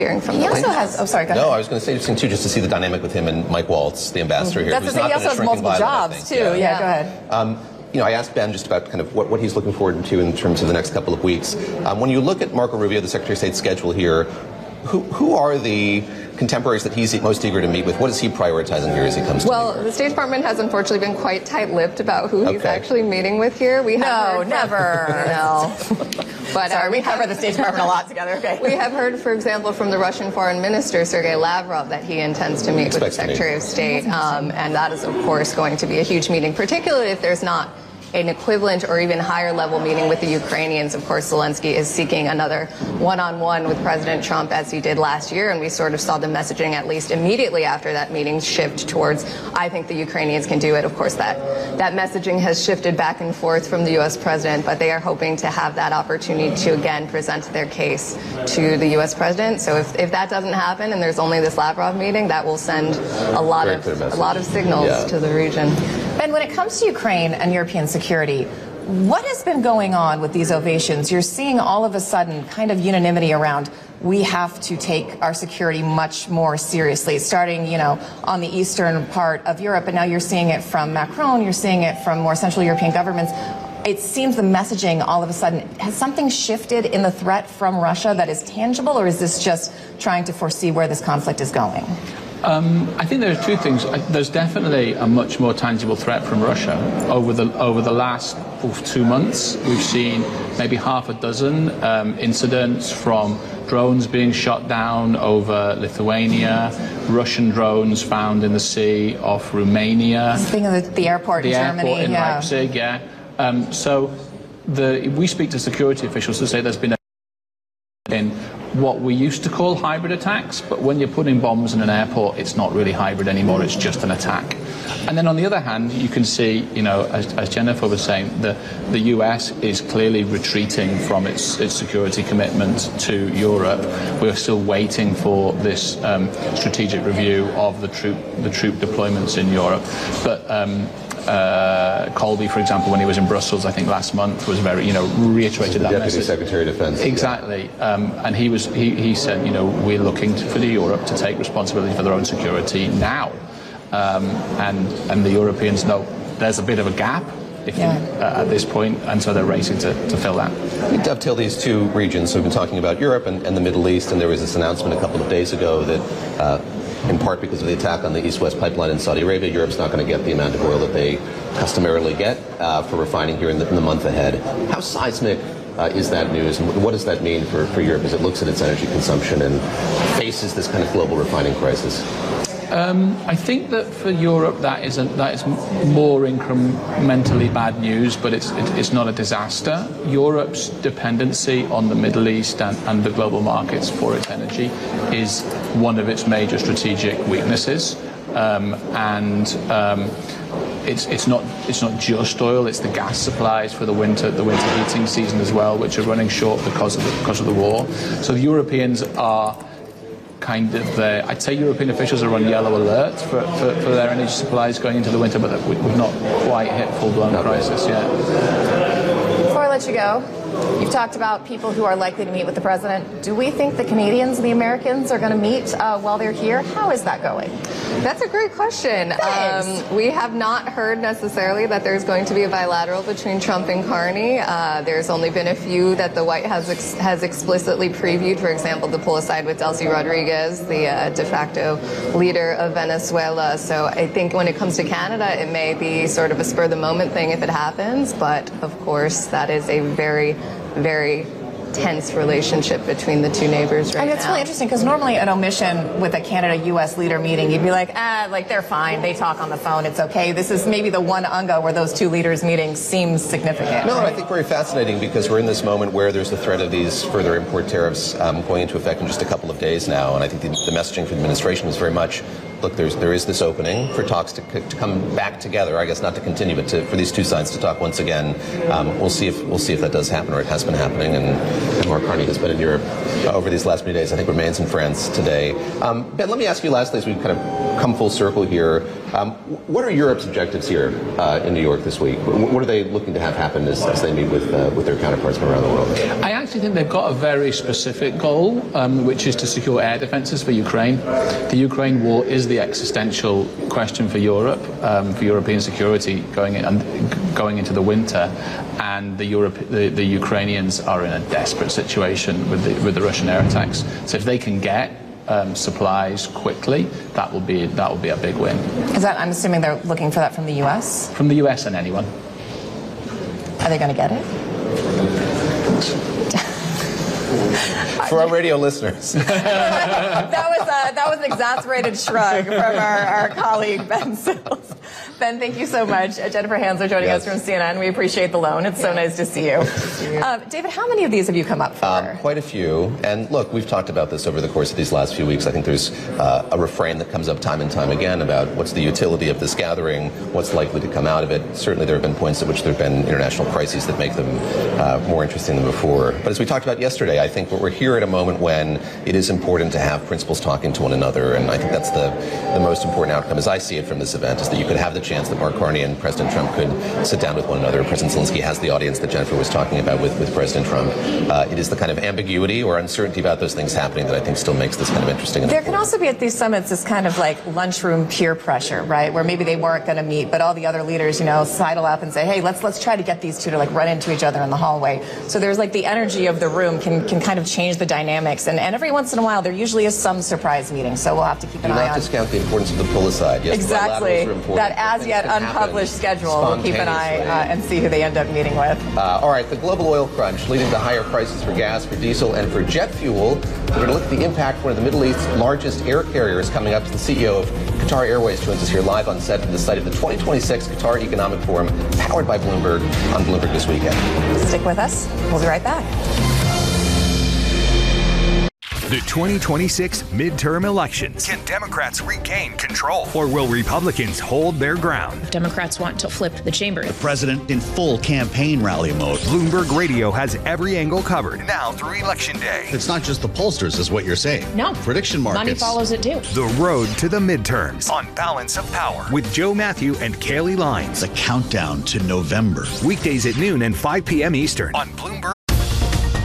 hearing from he the also has, oh, sorry, go ahead. No, I was going to say interesting, too, just to see the dynamic with him and Mike Waltz, the ambassador here. That's the thing, he also has multiple jobs, too. Yeah, go ahead. You know, I asked Ben just about kind of what he's looking forward to in terms of the next couple of weeks. When you look at Marco Rubio, the Secretary of State's schedule here, who are the contemporaries that he's most eager to meet with? What is he prioritizing here as he comes to New York? Well, the State Department has unfortunately been quite tight-lipped about who he's actually meeting with here. No. But sorry, we cover the State Department a lot together. Okay. We have heard, for example, from the Russian Foreign Minister, Sergei Lavrov, that he intends to meet with the Secretary of State. And that is, of course, going to be a huge meeting, particularly if there's not an equivalent or even higher level meeting with the Ukrainians. Of course, Zelensky is seeking another one-on-one with President Trump, as he did last year, and we sort of saw the messaging, at least immediately after that meeting, shift towards, I think the Ukrainians can do it. Of course, that messaging has shifted back and forth from the U.S. president, but they are hoping to have that opportunity to, again, present their case to the U.S. president. So if that doesn't happen and there's only this Lavrov meeting, that will send a lot of signals to the region. And when it comes to Ukraine and European security, what has been going on with these ovations? You're seeing all of a sudden kind of unanimity around we have to take our security much more seriously, starting, you know, on the eastern part of Europe. And now you're seeing it from Macron, you're seeing it from more Central European governments. It seems the messaging all of a sudden, has something shifted in the threat from Russia that is tangible, or is this just trying to foresee where this conflict is going? I think there are two things. There's definitely a much more tangible threat from Russia. Over the last 2 months, we've seen maybe half a dozen incidents, from drones being shot down over Lithuania, Russian drones found in the sea off Romania. Speaking of the airport in Germany. The airport in Leipzig, so we speak to security officials to say there's been in what we used to call hybrid attacks, but when you're putting bombs in an airport, it's not really hybrid anymore, it's just an attack. And then on the other hand, you can see, you know, as Jennifer was saying, the US is clearly retreating from its security commitment to Europe. We're still waiting for this strategic review of the troop deployments in Europe. But Colby, for example, when he was in Brussels, I think last month, was very, you know, reiterated that message. Deputy Secretary of Defense. Exactly. And he said, you know, we're looking for Europe to take responsibility for their own security now. And the Europeans know there's a bit of a gap at this point, and so they're racing to fill that. We dovetail these two regions. So we've been talking about Europe and the Middle East, and there was this announcement a couple of days ago that in part because of the attack on the East-West pipeline in Saudi Arabia, Europe's not going to get the amount of oil that they customarily get for refining here in the month ahead. How seismic is that news, and what does that mean for Europe as it looks at its energy consumption and faces this kind of global refining crisis? I think that for Europe that is more incrementally bad news, but it's not a disaster. Europe's dependency on the Middle East and the global markets for its energy is one of its major strategic weaknesses, It's not just oil; it's the gas supplies for the winter heating season as well, which are running short because of the war. So the Europeans are kind of I'd say European officials are on yellow alert for their energy supplies going into the winter, but we've not quite hit full-blown crisis yet. Before I let you go, you've talked about people who are likely to meet with the president. Do we think the Canadians and the Americans are going to meet while they're here? How is that going? That's a great question. We have not heard necessarily that there's going to be a bilateral between Trump and Carney. There's only been a few that the White House has explicitly previewed, for example, to pull aside with Delcy Rodriguez, the de facto leader of Venezuela. So I think when it comes to Canada, it may be sort of a spur-of-the-moment thing if it happens. But, of course, that is a very, very tense relationship between the two neighbors right now. And it's really interesting because normally an omission with a Canada-U.S. leader meeting, you'd be like, they're fine. They talk on the phone. It's okay. This is maybe the one UNGA where those two leaders meeting seems significant. No, I think very fascinating because we're in this moment where there's the threat of these further import tariffs going into effect in just a couple of days now. And I think the messaging from the administration is very much look, there is this opening for talks to come back together. I guess not to continue, but for these two sides to talk once again. We'll see if that does happen, or it has been happening. And Mark Carney has been in Europe over these last few days. I think remains in France today. Ben, let me ask you lastly, as we kind of come full circle here. What are Europe's objectives here in New York this week? What are they looking to have happen as they meet with their counterparts from around the world? I actually think they've got a very specific goal, which is to secure air defences for Ukraine. The Ukraine war is the existential question for Europe, for European security going into the winter, and the Ukrainians are in a desperate situation with the Russian air attacks. So if they can get supplies quickly, that will be a big win. Is that, I'm assuming they're looking for that from the U.S.? From the U.S. and anyone. Are they going to get it? For our radio listeners. That was an exasperated shrug from our colleague, Ben Sills. Ben, thank you so much. Jennifer Hansler joining us from CNN. We appreciate the loan. It's so nice to see you. David, how many of these have you come up for? Quite a few. And look, we've talked about this over the course of these last few weeks. I think there's a refrain that comes up time and time again about what's the utility of this gathering, what's likely to come out of it. Certainly there have been points at which there have been international crises that make them more interesting than before. But as we talked about yesterday, I think we're here at a moment when it is important to have principals talking to one another. And I think that's the most important outcome, as I see it from this event, is that you could have the chance that Mark Carney and President Trump could sit down with one another. President Zelensky has the audience that Jennifer was talking about with President Trump. It is the kind of ambiguity or uncertainty about those things happening that I think still makes this kind of interesting. There can also be at these summits this kind of like lunchroom peer pressure, right? Where maybe they weren't going to meet, but all the other leaders, sidle up and say, hey, let's try to get these two to like run into each other in the hallway. So there's like the energy of the room can kind of change the dynamics. And every once in a while, there usually is some surprise meeting. So we'll have to keep an eye on. Do not discount the importance of the pull aside. Yes, exactly. That as yet unpublished schedule. We'll keep an eye and see who they end up meeting with. All right, the global oil crunch leading to higher prices for gas, for diesel, and for jet fuel. We're going to look at the impact of one of the Middle East's largest air carriers coming up. The CEO of Qatar Airways joins us here live on set from the site of the 2026 Qatar Economic Forum, powered by Bloomberg, on Bloomberg This Weekend. Stick with us. We'll be right back. The 2026 midterm elections. Can Democrats regain control, or will Republicans hold their ground? Democrats want to flip the chamber. The president in full campaign rally mode. Bloomberg Radio has every angle covered now through Election Day. It's not just the pollsters, is what you're saying. No. Prediction markets. Money follows it too. The road to the midterms on Balance of Power with Joe Matthew and Kaylee Lines. The countdown to November. Weekdays at noon and 5 p.m. Eastern on Bloomberg.